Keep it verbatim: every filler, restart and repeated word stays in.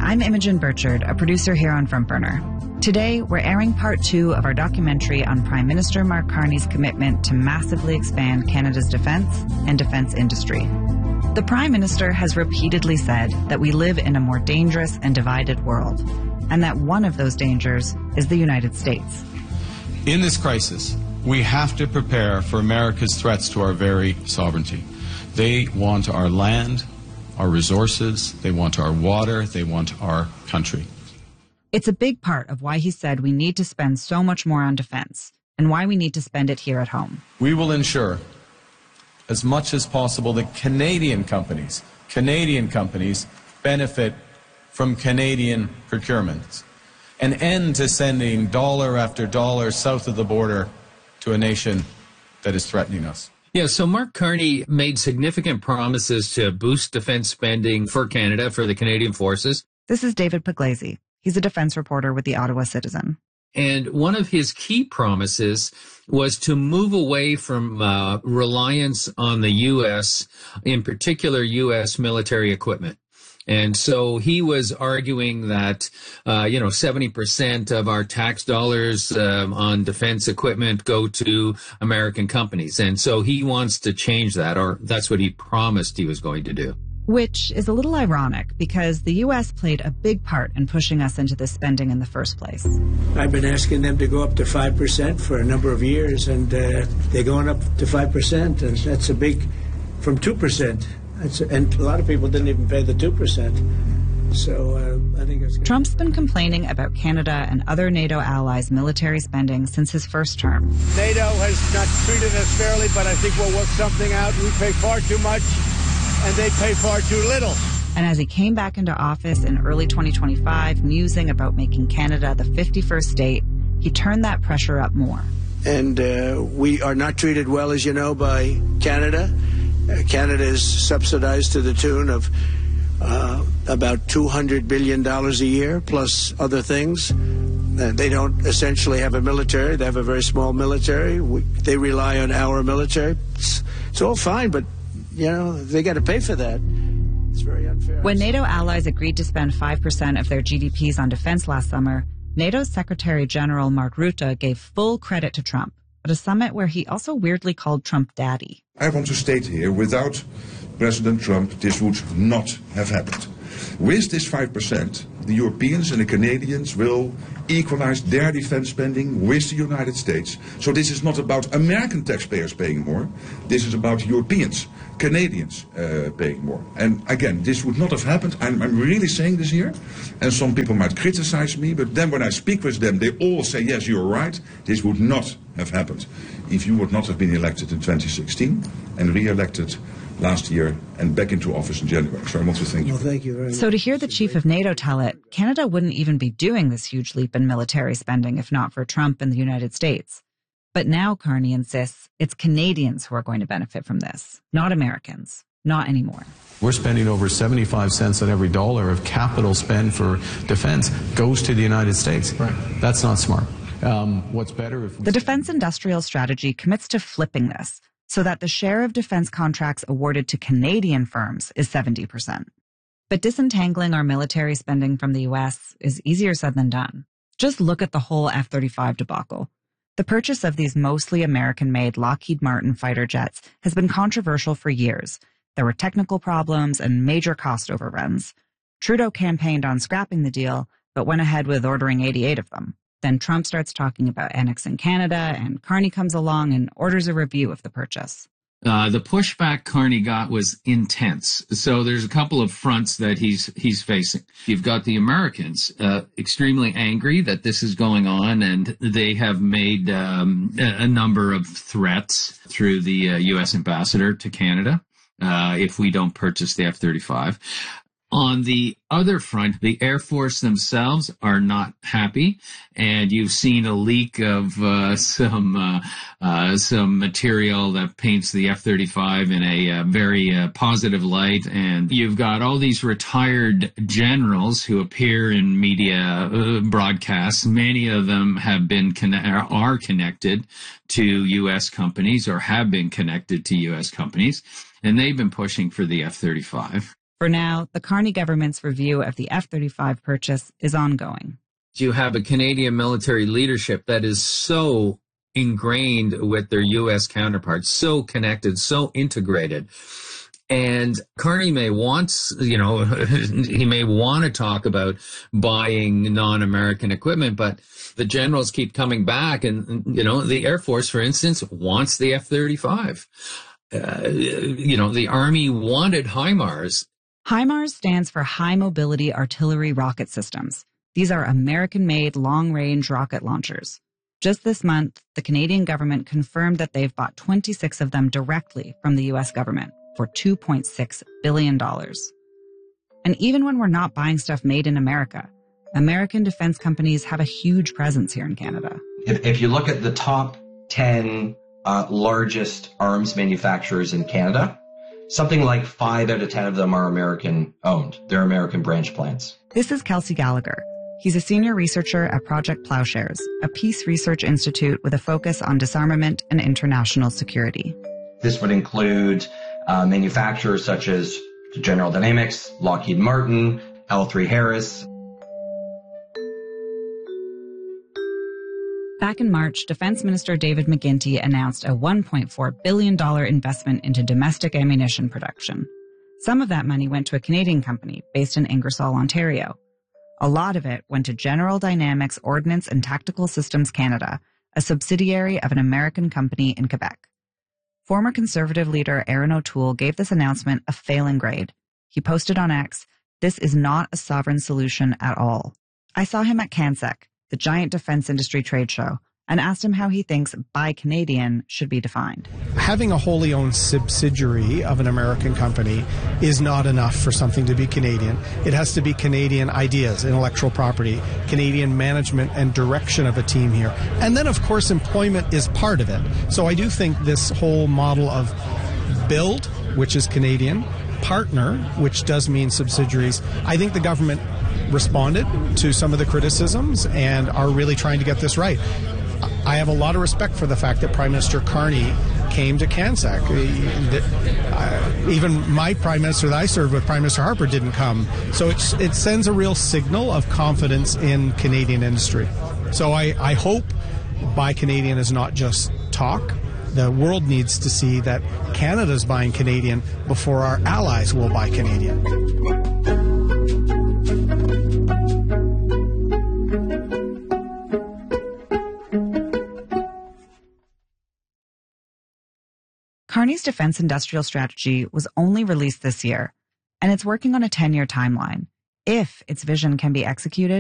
I'm Imogen Burchard, a producer here on Front Burner. Today, we're airing part two of our documentary on Prime Minister Mark Carney's commitment to massively expand Canada's defence and defence industry. The Prime Minister has repeatedly said that we live in a more dangerous and divided world, and that one of those dangers is the United States. In this crisis, we have to prepare for America's threats to our very sovereignty. They want our land, our resources, they want our water, they want our country. It's a big part of why he said we need to spend so much more on defense and why we need to spend it here at home. We will ensure, as much as possible, that Canadian companies, Canadian companies benefit from Canadian procurements. An end to sending dollar after dollar south of the border to a nation that is threatening us. Yeah, so Mark Carney made significant promises to boost defense spending for Canada, for the Canadian forces. This is David Pugliese. He's a defense reporter with the Ottawa Citizen. And one of his key promises was to move away from uh, reliance on the U S, in particular U S military equipment. And so he was arguing that, uh, you know, seventy percent of our tax dollars um, on defense equipment go to American companies. And so he wants to change that, or that's what he promised he was going to do. Which is a little ironic because the U S played a big part in pushing us into this spending in the first place. I've been asking them to go up to five percent for a number of years, and uh, they're going up to five percent, and that's a big, from two percent. It's, and a lot of people didn't even pay the two percent. So uh, I think it's good. Trump's been complaining about Canada and other NATO allies' military spending since his first term. NATO has not treated us fairly, but I think we'll work something out. We pay far too much, and they pay far too little. And as he came back into office in early twenty twenty-five, musing about making Canada the fifty-first state, he turned that pressure up more. And uh, we are not treated well, as you know, by Canada. Uh, Canada is subsidized to the tune of uh, about two hundred billion dollars a year, plus other things. Uh, they don't essentially have a military. They have a very small military. We, they rely on our military. It's, it's all fine, but, you know, they got to pay for that. It's very unfair. When NATO allies agreed to spend five percent of their G D Ps on defense last summer, NATO's Secretary General Mark Rutte gave full credit to Trump at a summit where he also weirdly called Trump daddy. I want to state here, without President Trump, this would not have happened. With this five percent, the Europeans and the Canadians will equalize their defense spending with the United States. So this is not about American taxpayers paying more. This is about Europeans, Canadians uh, paying more. And again, this would not have happened. I'm, I'm really saying this here. And some people might criticize me, but then when I speak with them, they all say, yes, you're right. This would not have happened if you would not have been elected in twenty sixteen and re-elected last year and back into office in January. So I want to thank you. Well, thank you very much. So to hear the chief of NATO tell it, Canada wouldn't even be doing this huge leap in military spending if not for Trump and the United States. But now Carney insists it's Canadians who are going to benefit from this, not Americans. Not anymore. We're spending over seventy-five cents on every dollar of capital spend for defense goes to the United States. Right. That's not smart. Um, what's better if we... The Defense Industrial Strategy commits to flipping this so that the share of defense contracts awarded to Canadian firms is seventy percent. But disentangling our military spending from the U S is easier said than done. Just look at the whole F thirty-five debacle. The purchase of these mostly American-made Lockheed Martin fighter jets has been controversial for years. There were technical problems and major cost overruns. Trudeau campaigned on scrapping the deal, but went ahead with ordering eighty-eight of them. Then Trump starts talking about annexing Canada, and Carney comes along and orders a review of the purchase. Uh, the pushback Carney got was intense. So there's a couple of fronts that he's he's facing. You've got the Americans uh, extremely angry that this is going on, and they have made um, a, a number of threats through the uh, U S ambassador to Canada uh, if we don't purchase the F thirty-five. On the other front, the Air Force themselves are not happy, and you've seen a leak of uh, some uh, uh, some material that paints the F thirty-five in a uh, very uh, positive light, and you've got all these retired generals who appear in media uh, broadcasts. Many of them have been conne- are connected to U S companies or have been connected to U S companies, and they've been pushing for the F thirty-five. For now, the Carney government's review of the F thirty-five purchase is ongoing. You have a Canadian military leadership that is so ingrained with their U S counterparts, so connected, so integrated. And Carney may want, you know, he may want to talk about buying non-American equipment, but the generals keep coming back. And, you know, the Air Force, for instance, wants the F thirty-five. Uh, you know, the Army wanted HIMARS. HIMARS stands for High Mobility Artillery Rocket Systems. These are American-made long-range rocket launchers. Just this month, the Canadian government confirmed that they've bought twenty-six of them directly from the U S government for two point six billion dollars. And even when we're not buying stuff made in America, American defense companies have a huge presence here in Canada. If, if you look at the top ten uh, largest arms manufacturers in Canada, something like five out of ten of them are American-owned. They're American branch plants. This is Kelsey Gallagher. He's a senior researcher at Project Plowshares, a peace research institute with a focus on disarmament and international security. This would include uh, manufacturers such as General Dynamics, Lockheed Martin, L three Harris. Back in March, Defense Minister David McGuinty announced a one point four billion dollars investment into domestic ammunition production. Some of that money went to a Canadian company based in Ingersoll, Ontario. A lot of it went to General Dynamics Ordnance and Tactical Systems Canada, a subsidiary of an American company in Quebec. Former Conservative leader Erin O'Toole gave this announcement a failing grade. He posted on X, "This is not a sovereign solution at all." I saw him at CANSEC, the giant defense industry trade show, and asked him how he thinks Buy Canadian should be defined. Having a wholly owned subsidiary of an American company is not enough for something to be Canadian. It has to be Canadian ideas, intellectual property, Canadian management and direction of a team here. And then, of course, employment is part of it. So I do think this whole model of build, which is Canadian, partner, which does mean subsidiaries, I think the government responded to some of the criticisms and are really trying to get this right. I have a lot of respect for the fact that Prime Minister Carney came to CANSEC. Uh, even my Prime Minister that I served with, Prime Minister Harper, didn't come. So it's, it sends a real signal of confidence in Canadian industry. So I, I hope Buy Canadian is not just talk. The world needs to see that Canada's buying Canadian before our allies will buy Canadian. Carney's defense industrial strategy was only released this year, and it's working on a ten-year timeline. If its vision can be executed,